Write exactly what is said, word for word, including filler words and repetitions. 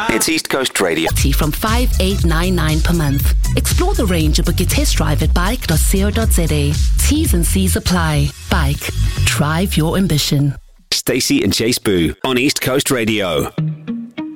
It's East Coast Radio. From five eight nine nine per month. Explore the range and book your test drive at bike dot co dot z a. T's and C's apply. Bike. Drive your ambition. Stacey and Chase Boo on East Coast Radio.